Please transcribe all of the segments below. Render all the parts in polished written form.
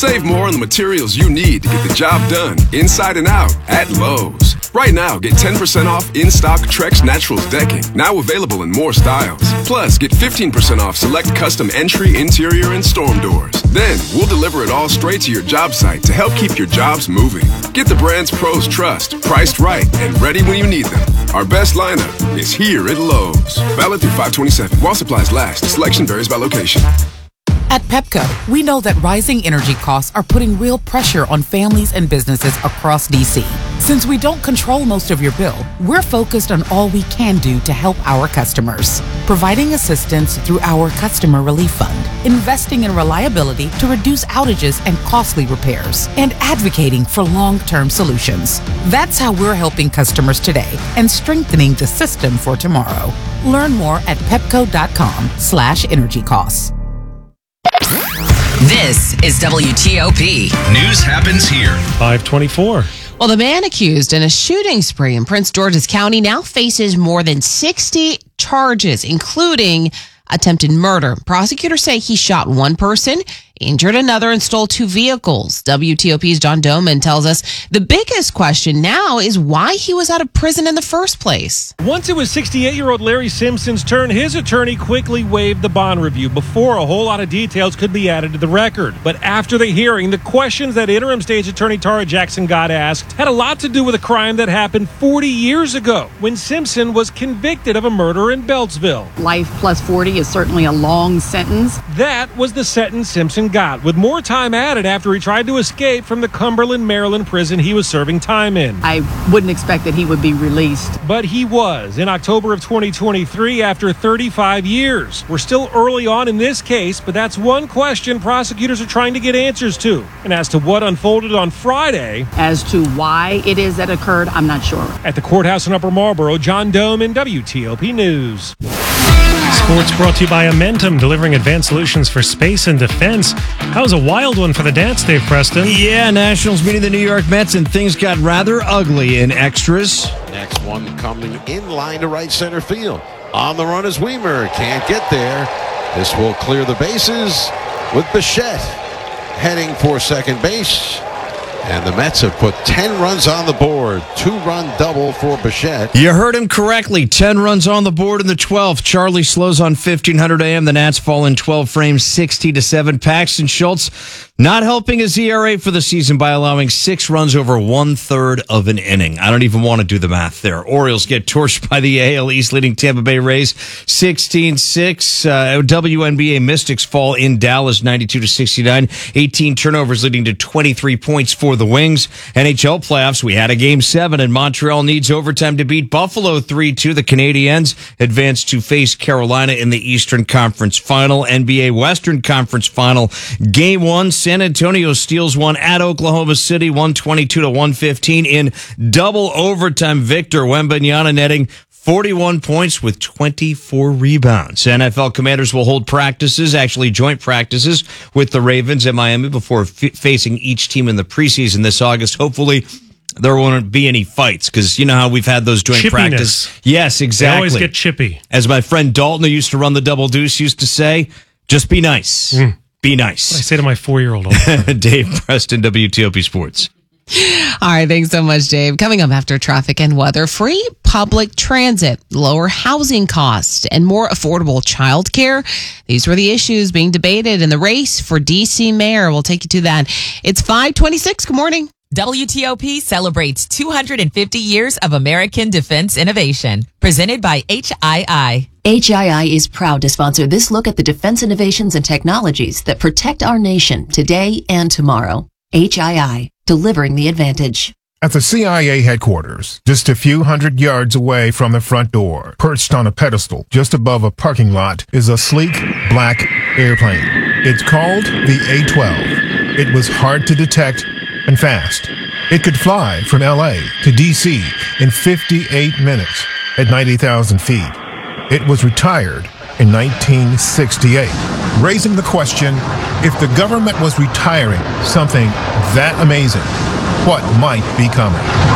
Save more on the materials you need to get the job done, inside and out, at Lowe's. Right now, get 10% off in-stock Trex Naturals decking, now available in more styles. Plus, get 15% off select custom entry, interior, and storm doors. Then, we'll deliver it all straight to your job site to help keep your jobs moving. Get the brands pros trust, priced right, and ready when you need them. Our best lineup is here at Lowe's. Valid through 5/27. While supplies last, selection varies by location. At Pepco, we know that rising energy costs are putting real pressure on families and businesses across D.C. Since we don't control most of your bill, we're focused on all we can do to help our customers. Providing assistance through our Customer Relief Fund, investing in reliability to reduce outages and costly repairs, and advocating for long-term solutions. That's how we're helping customers today and strengthening the system for tomorrow. Learn more at pepco.com/energy costs. This is WTOP. News happens here. 524. Well, the man accused in a shooting spree in Prince George's County now faces more than 60 charges, including attempted murder. Prosecutors say he shot one person, injured another, and stole two vehicles. WTOP's John Doman tells us the biggest question now is why he was out of prison in the first place. Once it was 68-year-old Larry Simpson's turn, his attorney quickly waived the bond review before a whole lot of details could be added to the record. But after the hearing, the questions that interim state attorney Tara Jackson got asked had a lot to do with a crime that happened 40 years ago when Simpson was convicted of a murder in Beltsville. Life plus 40 is certainly a long sentence. That was the sentence Simpson got, with more time added after he tried to escape from the Cumberland, Maryland prison he was serving time in. I wouldn't expect that he would be released. But he was in October of 2023 after 35 years. We're still early on in this case, but that's one question prosecutors are trying to get answers to. And as to what unfolded on Friday, As to why it is that occurred, I'm not sure. at the courthouse in Upper Marlboro, John Doman, WTOP News. Sports brought to you by Amentum, delivering advanced solutions for space and defense. That was a wild one for the dance, Dave Preston. Yeah, Nationals meeting the New York Mets, and things got rather ugly in extras. Next one coming in line to right center field. On the run is Weimer. Can't get there. This will clear the bases with Bichette heading for second base. And the Mets have put 10 runs on the board. 2-run double for Bichette. You heard him correctly. 10 runs on the board in the 12th. Charlie slows on 1500 AM. The Nats fall in 12 frames, 60-7. Paxton Schultz not helping his ERA for the season by allowing 6 runs over 1/3 of an inning. I don't even want to do the math there. Orioles get torched by the AL East, leading Tampa Bay Rays 16-6. WNBA Mystics fall in Dallas 92-69. 18 turnovers leading to 23 points for the Wings. NHL playoffs, we had a Game 7, and Montreal needs overtime to beat Buffalo 3-2. The Canadiens advance to face Carolina in the Eastern Conference Final. NBA Western Conference Final, Game 1. San Antonio steals one at Oklahoma City, 122-115 in double overtime. Victor Wembanyama netting 41 points with 24 rebounds. NFL Commanders will hold practices, actually joint practices, with the Ravens at Miami before facing each team in the preseason this August. Hopefully, there won't be any fights, because you know how we've had those joint practices. Yes, exactly. They always get chippy. As my friend Dalton, who used to run the Double Deuce, used to say, just be nice. Be nice. I say to my 4-year-old. Dave Preston, WTOP Sports. All right, thanks so much, Dave. Coming up after traffic and weather, free public transit, lower housing costs, and more affordable childcare. These were the issues being debated in the race for D.C. mayor. We'll take you to that. It's 5:26. Good morning. WTOP celebrates 250 years of American defense innovation. Presented by HII. HII is proud to sponsor this look at the defense innovations and technologies that protect our nation today and tomorrow. HII, delivering the advantage. At the CIA headquarters, just a few hundred yards away from the front door, perched on a pedestal just above a parking lot, is a sleek, black airplane. It's called the A-12. It was hard to detect and fast. It could fly from LA to DC in 58 minutes at 90,000 feet. It was retired in 1968, raising the question, if the government was retiring something that amazing, what might be coming?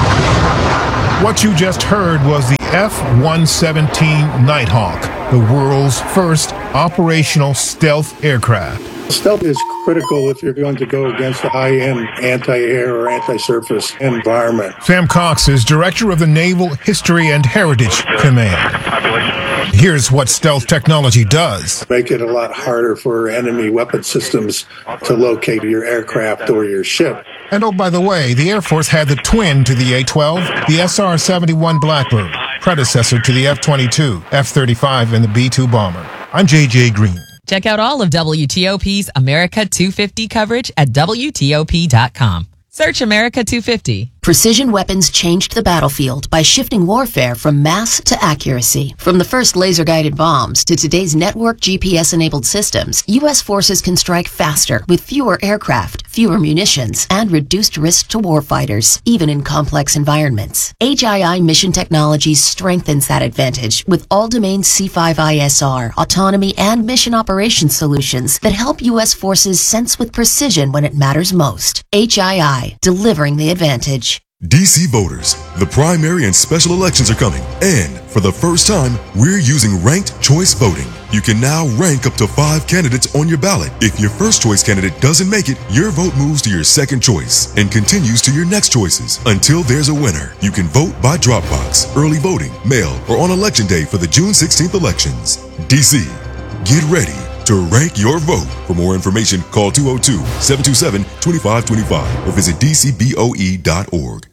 What you just heard was the F-117 Nighthawk, the world's first operational stealth aircraft. Stealth is critical if you're going to go against a high-end anti-air or anti-surface environment. Sam Cox is director of the Naval History and Heritage Command. Here's what stealth technology does. Make it a lot harder for enemy weapon systems to locate your aircraft or your ship. And oh, by the way, the Air Force had the twin to the A-12, the SR-71 Blackbird, predecessor to the F-22, F-35, and the B-2 bomber. I'm J.J. Green. Check out all of WTOP's America 250 coverage at WTOP.com. Search America 250. Precision weapons changed the battlefield by shifting warfare from mass to accuracy. From the first laser-guided bombs to today's network GPS-enabled systems, U.S. forces can strike faster with fewer aircraft, fewer munitions, and reduced risk to warfighters, even in complex environments. HII Mission Technologies strengthens that advantage with all-domain C5ISR, autonomy, and mission operations solutions that help U.S. forces sense with precision when it matters most. HII, delivering the advantage. DC voters, the primary and special elections are coming, and for the first time, we're using ranked choice voting. You can now rank up to 5 candidates on your ballot. If your first choice candidate doesn't make it, your vote moves to your second choice and continues to your next choices until there's a winner. You can vote by drop box, early voting, mail, or on election day for the June 16th elections. DC, get ready to rank your vote. For more information, call 202-727-2525 or visit dcboe.org.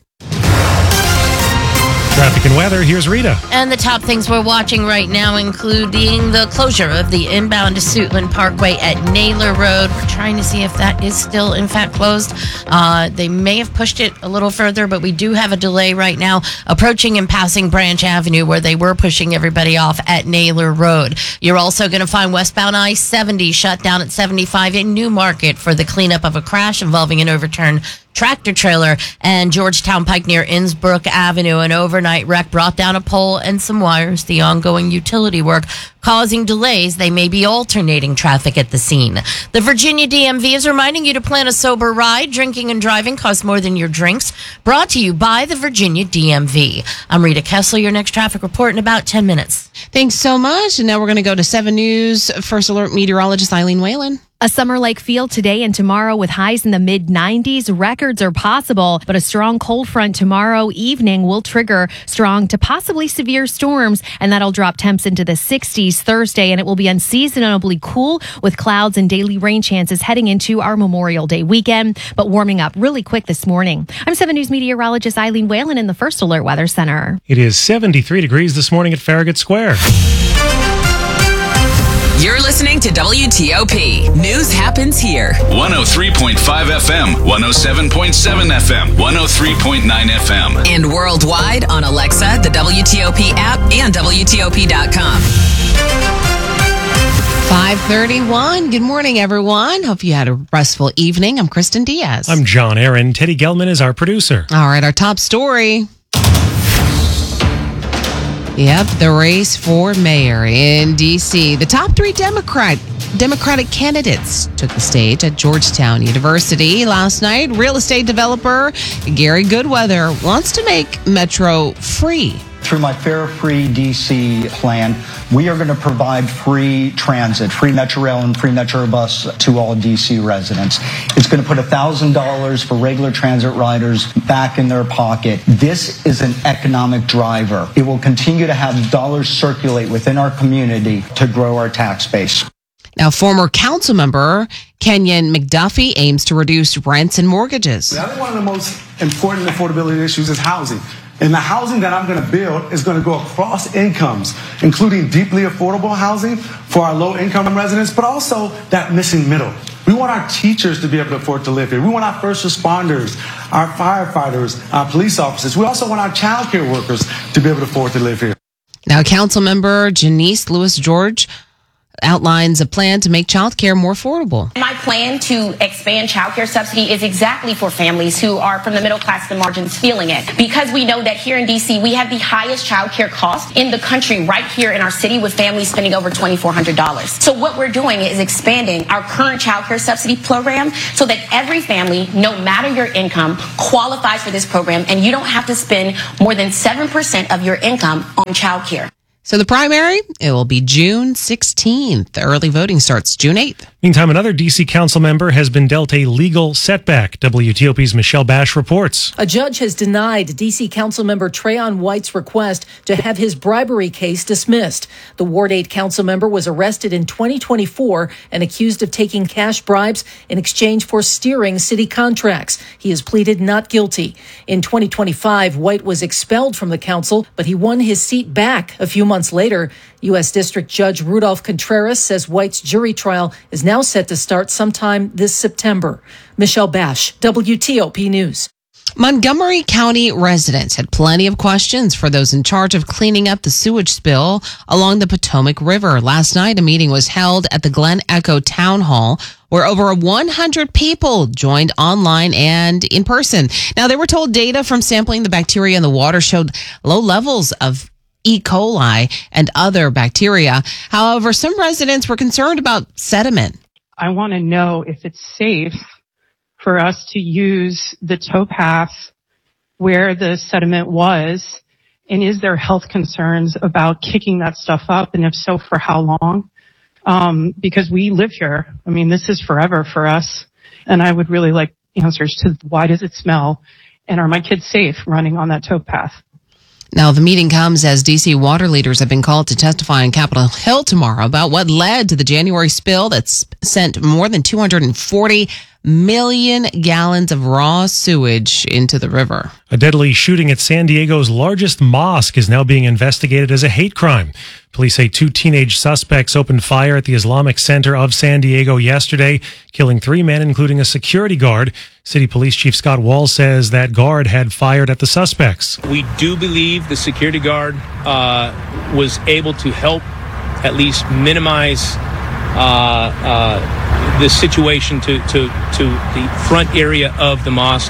Traffic and weather, here's Rita. And the top things we're watching right now, including the closure of the inbound to Suitland Parkway at Naylor Road. We're trying to see if that is still, in fact, closed. They may have pushed it a little further, but we do have a delay right now approaching and passing Branch Avenue, where they were pushing everybody off at Naylor Road. You're also going to find westbound I-70 shut down at 75 in Newmarket for the cleanup of a crash involving an overturned tractor trailer, and Georgetown Pike near Innsbrook Avenue. An overnight wreck brought down a pole and some wires. The ongoing utility work causing delays. They may be alternating traffic at the scene. The Virginia DMV is reminding you to plan a sober ride. Drinking and driving costs more than your drinks. Brought to you by the Virginia DMV. I'm Rita Kessler, your next traffic report in about 10 minutes. Thanks so much. And now we're going to go to 7 News First Alert meteorologist Eileen Whalen. A summer-like feel today and tomorrow with highs in the mid-90s. Records are possible, but a strong cold front tomorrow evening will trigger strong to possibly severe storms, and that'll drop temps into the 60s Thursday, and it will be unseasonably cool with clouds and daily rain chances heading into our Memorial Day weekend, but warming up really quick this morning. I'm 7 News meteorologist Eileen Whalen in the First Alert Weather Center. It is 73 degrees this morning at Farragut Square. You're listening to WTOP. News happens here. 103.5 FM, 107.7 FM, 103.9 FM. And worldwide on Alexa, the WTOP app, and WTOP.com. 5:31. Good morning, everyone. Hope you had a restful evening. I'm Kristen Diaz. I'm John Aaron. Teddy Gelman is our producer. All right, our top story. Yep, the race for mayor in D.C. The top 3 Democratic candidates took the stage at Georgetown University last night. Real estate developer Gary Goodweather wants to make Metro free. Through my Fare Free DC plan, we are going to provide free transit, free Metro Rail and free Metro Bus to all DC residents. It's going to put $1,000 for regular transit riders back in their pocket. This is an economic driver. It will continue to have dollars circulate within our community to grow our tax base. Now, former council member Kenyon McDuffie aims to reduce rents and mortgages. I think one of the most important affordability issues is housing. And the housing that I'm going to build is going to go across incomes, including deeply affordable housing for our low-income residents, but also that missing middle. We want our teachers to be able to afford to live here. We want our first responders, our firefighters, our police officers. We also want our child care workers to be able to afford to live here. Now, council member Janice Lewis-George outlines a plan to make childcare more affordable. My plan to expand childcare subsidy is exactly for families who are from the middle class to margins feeling it. Because we know that here in D.C., we have the highest childcare cost in the country right here in our city, with families spending over $2,400. So what we're doing is expanding our current childcare subsidy program so that every family, no matter your income, qualifies for this program, and you don't have to spend more than 7% of your income on childcare. So the primary, it will be June 16th. The early voting starts June 8th. Meantime, another D.C. council member has been dealt a legal setback. WTOP's Michelle Bash reports. A judge has denied D.C. council member Trayon White's request to have his bribery case dismissed. The Ward 8 council member was arrested in 2024 and accused of taking cash bribes in exchange for steering city contracts. He has pleaded not guilty. In 2025, White was expelled from the council, but he won his seat back a few months later. U.S. District Judge Rudolph Contreras says White's jury trial is now set to start sometime this September. Michelle Bash, WTOP News. Montgomery County residents had plenty of questions for those in charge of cleaning up the sewage spill along the Potomac River. Last night, a meeting was held at the Glen Echo Town Hall where over 100 people joined online and in person. Now, they were told data from sampling the bacteria in the water showed low levels of E. coli and other bacteria. However, some residents were concerned about sediment. I want to know if it's safe for us to use the towpath where the sediment was, and is there health concerns about kicking that stuff up, and if so, for how long? Because we live here. I mean, this is forever for us, and I would really like answers to why does it smell, and are my kids safe running on that towpath? Now, the meeting comes as D.C. water leaders have been called to testify on Capitol Hill tomorrow about what led to the January spill that's sent more than 240 million gallons of raw sewage into the river. A deadly shooting at San Diego's largest mosque is now being investigated as a hate crime. Police say 2 teenage suspects opened fire at the Islamic Center of San Diego yesterday, killing 3 men, including a security guard. City Police Chief Scott Wall says that guard had fired at the suspects. We do believe the security guard was able to help at least minimize the situation to the front area of the mosque,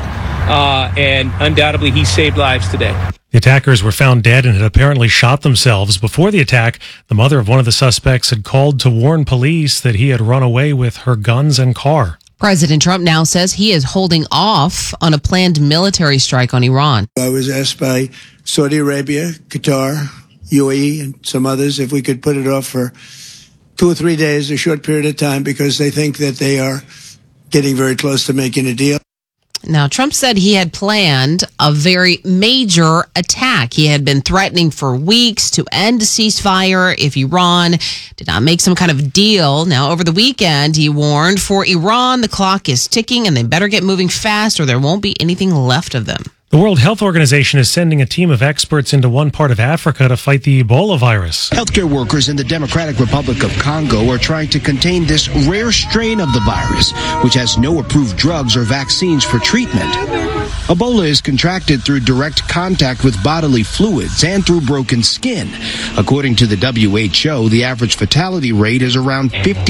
and undoubtedly he saved lives today. The attackers were found dead and had apparently shot themselves. Before the attack, the mother of one of the suspects had called to warn police that he had run away with her guns and car. President Trump now says he is holding off on a planned military strike on Iran. I was asked by Saudi Arabia, Qatar, UAE, and some others if we could put it off for 2 or 3 days, a short period of time, because they think that they are getting very close to making a deal. Now, Trump said he had planned a very major attack. He had been threatening for weeks to end a ceasefire if Iran did not make some kind of deal. Now, over the weekend, he warned for Iran, the clock is ticking and they better get moving fast or there won't be anything left of them. The World Health Organization is sending a team of experts into one part of Africa to fight the Ebola virus. Healthcare workers in the Democratic Republic of Congo are trying to contain this rare strain of the virus, which has no approved drugs or vaccines for treatment. Ebola is contracted through direct contact with bodily fluids and through broken skin. According to the WHO, the average fatality rate is around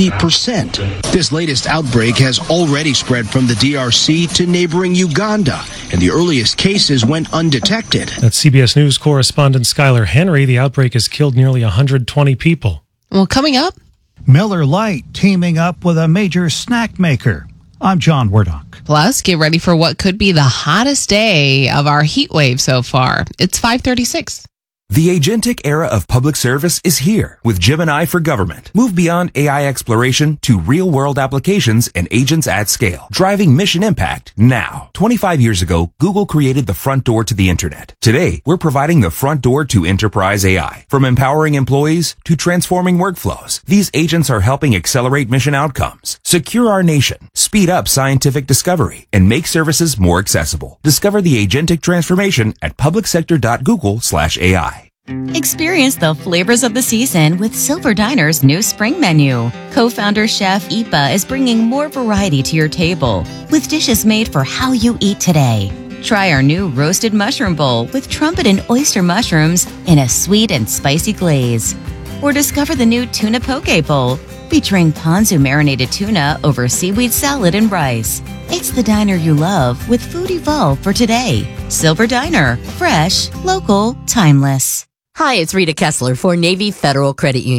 50%. This latest outbreak has already spread from the DRC to neighboring Uganda, and the earliest cases went undetected. That's CBS News correspondent Skylar Henry. The outbreak has killed nearly 120 people. Well, coming up, Miller Lite teaming up with a major snack maker. I'm John Wardock. Plus, get ready for what could be the hottest day of our heat wave so far. It's 5:36. The agentic era of public service is here with Gemini for Government. Move beyond AI exploration to real-world applications and agents at scale, driving mission impact now. 25 years ago, Google created the front door to the internet. Today, we're providing the front door to enterprise AI. From empowering employees to transforming workflows, these agents are helping accelerate mission outcomes, secure our nation, speed up scientific discovery, and make services more accessible. Discover the agentic transformation at publicsector.google/AI. Experience the flavors of the season with Silver Diner's new spring menu. Co-founder chef Ipa is bringing more variety to your table with dishes made for how you eat today. Try our new roasted mushroom bowl with trumpet and oyster mushrooms in a sweet and spicy glaze. Or discover the new tuna poke bowl featuring ponzu marinated tuna over seaweed salad and rice. It's the diner you love with food evolved for today. Silver Diner, fresh, local, timeless. Hi, it's Rita Kessler for Navy Federal Credit Union.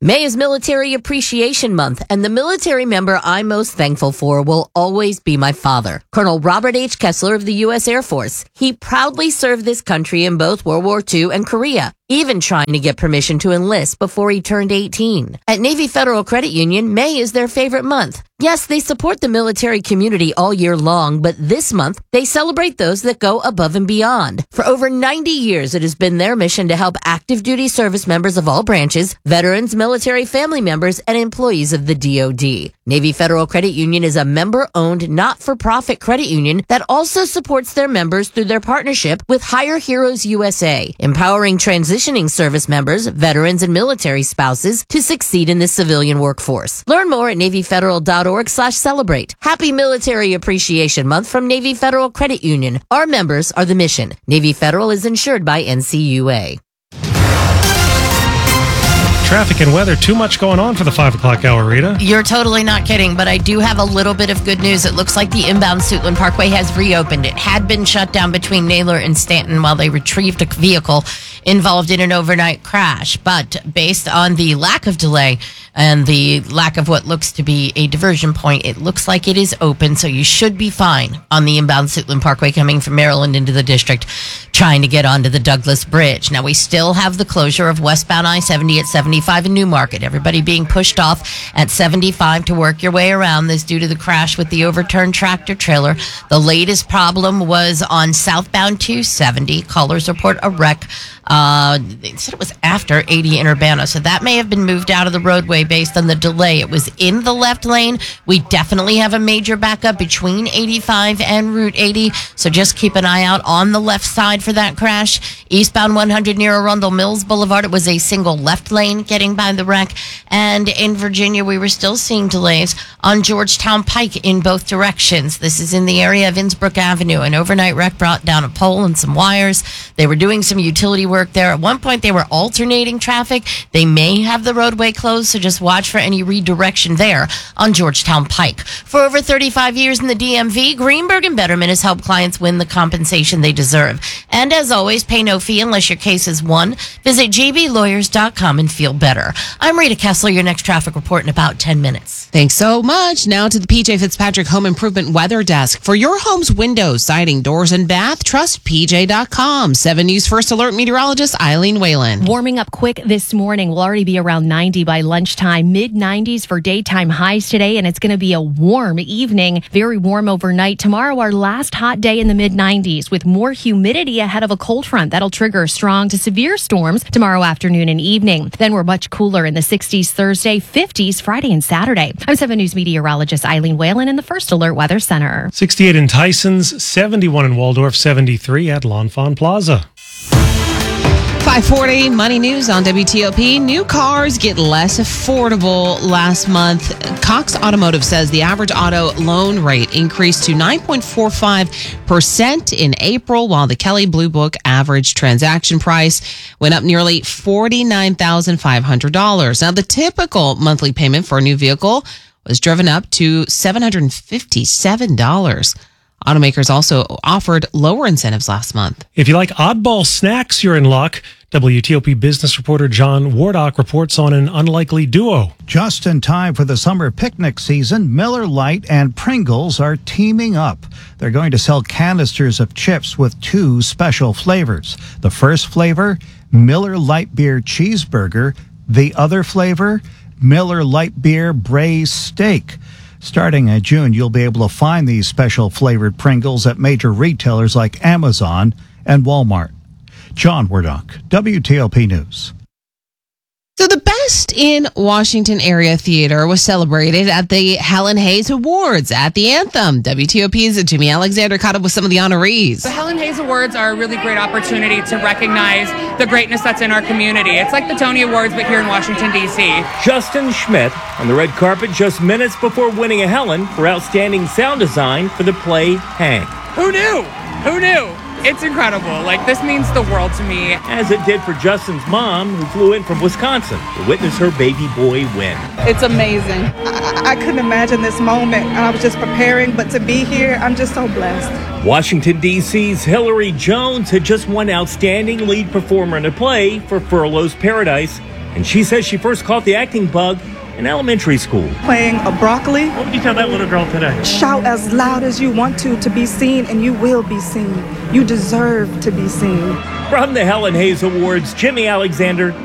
May is Military Appreciation Month, and the military member I'm most thankful for will always be my father, Colonel Robert H. Kessler of the U.S. Air Force. He proudly served this country in both World War II and Korea, even trying to get permission to enlist before he turned 18. At Navy Federal Credit Union, May is their favorite month. Yes, they support the military community all year long, but this month, they celebrate those that go above and beyond. For over 90 years, it has been their mission to help active duty service members of all branches, veterans, military family members, and employees of the DoD. Navy Federal Credit Union is a member-owned, not-for-profit credit union that also supports their members through their partnership with Hire Heroes USA, empowering transitioning service members, veterans, and military spouses to succeed in the civilian workforce. Learn more at NavyFederal.org/celebrate. Happy Military Appreciation Month from Navy Federal Credit Union. Our members are the mission. Navy Federal is insured by NCUA. Traffic and weather, too much going on for the 5 o'clock hour, Rita. You're totally not kidding, but I do have a little bit of good news. It looks like the inbound Suitland Parkway has reopened. It had been shut down between Naylor and Stanton while they retrieved a vehicle involved in an overnight crash. But based on the lack of delay and the lack of what looks to be a diversion point, it looks like it is open, so you should be fine on the inbound Suitland Parkway coming from Maryland into the district, trying to get onto the Douglas Bridge. Now, we still have the closure of westbound I-70 at 75 in Newmarket. Everybody being pushed off at 75 to work your way around this due to the crash with the overturned tractor trailer. The latest problem was on southbound 270. Callers report a wreck. They said it was after 80 in Urbana, so that may have been moved out of the roadway based on the delay. It was in the left lane. We definitely have a major backup between 85 and Route 80, so just keep an eye out on the left side for that crash. Eastbound 100 near Arundel Mills Boulevard, it was a single left lane getting by the wreck. And in Virginia, we were still seeing delays on Georgetown Pike in both directions. This is in the area of Innsbrook Avenue. An overnight wreck brought down a pole and some wires. They were doing some utility work there. At one point, they were alternating traffic. They may have the roadway closed, so just watch for any redirection there on Georgetown Pike. For over 35 years in the DMV, Greenberg and Betterman has helped clients win the compensation they deserve. And as always, pay no fee unless your case is won. Visit jblawyers.com and feel better. I'm Rita Kessler, your next traffic report in about 10 minutes. Thanks so much. Now to the PJ Fitzpatrick Home Improvement Weather Desk. For your home's windows, siding, doors, and bath, trust PJ.com. 7 News First Alert meteorologist Eileen Whalen. Warming up quick this morning. We'll already be around 90 by lunchtime. Mid-90s for daytime highs today, and it's going to be a warm evening. Very warm overnight. Tomorrow, our last hot day in the mid-90s with more humidity ahead of a cold front. That'll trigger strong to severe storms tomorrow afternoon and evening. Then we're much cooler in the 60s Thursday, 50s Friday and Saturday. I'm 7 News meteorologist Eileen Whalen in the First Alert Weather Center. 68 in Tysons, 71 in Waldorf, 73 at L'Enfant Plaza. 540 Money News on WTOP. New cars get less affordable last month. Cox Automotive says the average auto loan rate increased to 9.45% in April, while the Kelley Blue Book average transaction price went up nearly $49,500. Now, the typical monthly payment for a new vehicle was driven up to $757. Automakers also offered lower incentives last month. If you like oddball snacks, you're in luck. WTOP business reporter John Wardock reports on an unlikely duo. Just in time for the summer picnic season, Miller Lite and Pringles are teaming up. They're going to sell canisters of chips with 2 special flavors. The first flavor, Miller Lite Beer Cheeseburger. The other flavor, Miller Lite Beer Braised Steak. Starting in June, you'll be able to find these special flavored Pringles at major retailers like Amazon and Walmart. John Wardock, WTOP News. So the best in Washington area theater was celebrated at the Helen Hayes Awards at the Anthem. WTOP's Jimmy Alexander caught up with some of the honorees. The Helen Hayes Awards are a really great opportunity to recognize the greatness that's in our community. It's like the Tony Awards, but here in Washington, D.C. Justin Schmidt on the red carpet just minutes before winning a Helen for outstanding sound design for the play Hang. Who knew? Who knew? It's incredible. Like, this means the world to me. As it did for Justin's mom, who flew in from Wisconsin to witness her baby boy win. It's amazing. I couldn't imagine this moment. I was just preparing, but to be here, I'm just so blessed. Washington, D.C.'s Hillary Jones had just won Outstanding Lead Performer in a Play for Furlough's Paradise, And she says she first caught the acting bug in elementary school. Playing a broccoli. What would you tell that little girl today? Shout as loud as you want to be seen, and you will be seen. You deserve to be seen. From the Helen Hayes Awards, Jimmy Alexander,